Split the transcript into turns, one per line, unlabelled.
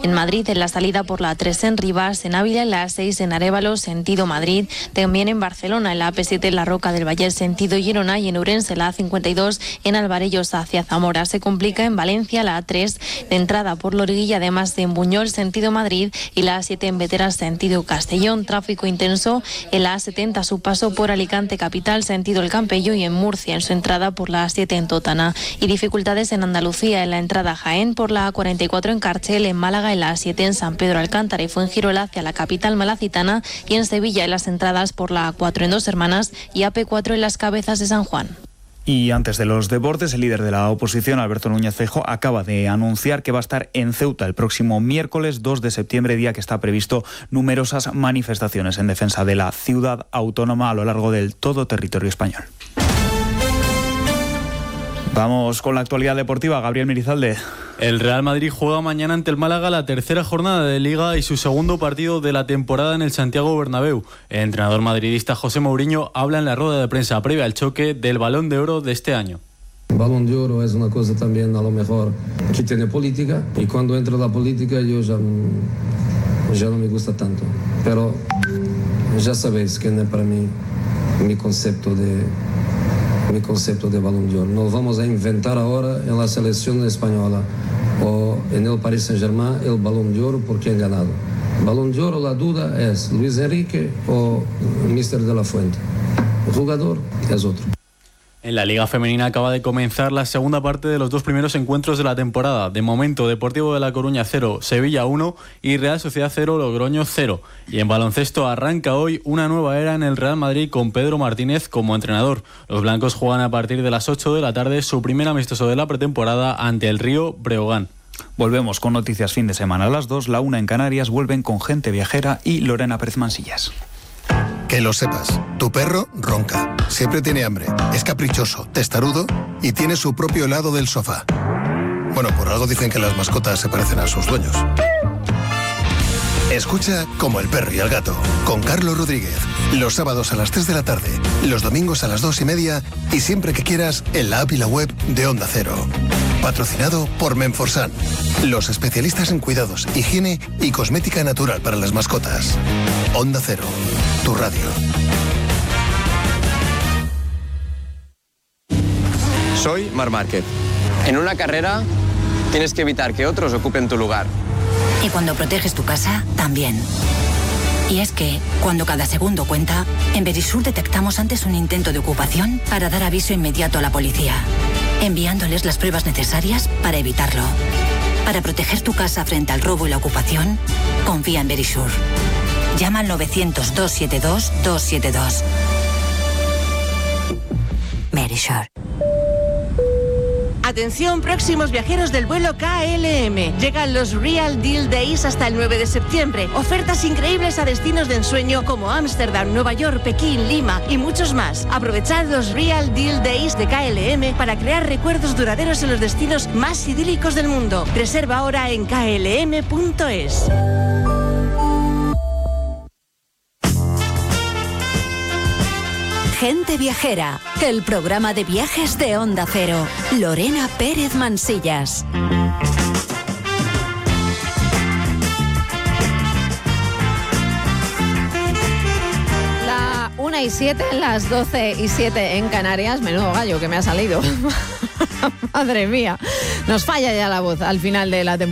En Madrid, en la salida por la A3 en Rivas, en Ávila en la A6 en Arévalo, sentido Madrid, también en Barcelona, en la AP7 en la Roca del Vallès, sentido Girona, y en Ourense, la A52 en Alvarellos hacia Zamora. Se complica en Valencia la A3 de entrada por Loriguilla, además de en Buñol, sentido Madrid, y la A7 en Veteras, sentido Castellón. Tráfico intenso en la A70 a su paso por Alicante capital, sentido El Campello, y en Murcia en su entrada por la A7 en Totana. Y dificultades en Andalucía en la entrada a Jaén por la A44 en Carchel, en Málaga en la A7 en San Pedro Alcántara y Fuengirola hacia la capital malacitana, y en Sevilla en las entradas por la A4 en Dos Hermanas y AP4 en Las Cabezas de San Juan.
Y antes de los deportes, el líder de la oposición, Alberto Núñez Feijóo, acaba de anunciar que va a estar en Ceuta el próximo miércoles 2 de septiembre, día que está previsto numerosas manifestaciones en defensa de la ciudad autónoma a lo largo del todo territorio español. Vamos con la actualidad deportiva. Gabriel Mirizalde.
El Real Madrid juega mañana ante el Málaga la tercera jornada de Liga y su segundo partido de la temporada en el Santiago Bernabéu. El entrenador madridista José Mourinho habla en la rueda de prensa previa al choque del Balón de Oro de este año.
El Balón de Oro es una cosa también a lo mejor que tiene política, y cuando entra la política yo ya no me gusta tanto. Pero ya sabéis que no es para mí mi concepto de Balón de Oro. No vamos a inventar ahora en la selección española o en el Paris Saint-Germain el Balón de Oro por quién ha ganado. Balón de Oro, la duda es Luis Enrique o Mister de la Fuente. El jugador es otro.
En la Liga Femenina acaba de comenzar la segunda parte de los dos primeros encuentros de la temporada. De momento, Deportivo de La Coruña 0, Sevilla 1 y Real Sociedad 0, Logroño 0. Y en baloncesto arranca hoy una nueva era en el Real Madrid con Pedro Martínez como entrenador. Los blancos juegan a partir de las 8 de la tarde su primer amistoso de la pretemporada ante el Río Breogán.
Volvemos con noticias fin de semana a las 2, la 1 en Canarias. Vuelven con Gente Viajera y Lorena Pérez Mansillas.
Que lo sepas, tu perro ronca, siempre tiene hambre, es caprichoso, testarudo y tiene su propio helado del sofá. Bueno, por algo dicen que las mascotas se parecen a sus dueños. Escucha Como el perro y el gato, con Carlos Rodríguez, los sábados a las 3 de la tarde, los domingos a las 2:30 y siempre que quieras en la app y la web de Onda Cero. Patrocinado por Menforsan, los especialistas en cuidados, higiene y cosmética natural para las mascotas. Onda Cero, tu radio.
Soy Marc Márquez. En una carrera tienes que evitar que otros ocupen tu lugar.
Y cuando proteges tu casa, también. Y es que, cuando cada segundo cuenta, en Verisur detectamos antes un intento de ocupación para dar aviso inmediato a la policía, enviándoles las pruebas necesarias para evitarlo. Para proteger tu casa frente al robo y la ocupación, confía en Verisur. Llama al 900-272-272. Verisur.
Atención, próximos viajeros del vuelo KLM. Llegan los Real Deal Days hasta el 9 de septiembre. Ofertas increíbles a destinos de ensueño como Ámsterdam, Nueva York, Pekín, Lima y muchos más. Aprovechad los Real Deal Days de KLM para crear recuerdos duraderos en los destinos más idílicos del mundo. Reserva ahora en klm.es.
Gente Viajera, el programa de viajes de Onda Cero. Lorena Pérez Mansillas.
La 1:07, las 12:07 en Canarias. Menudo gallo que me ha salido. Madre mía, nos falla ya la voz al final de la temporada.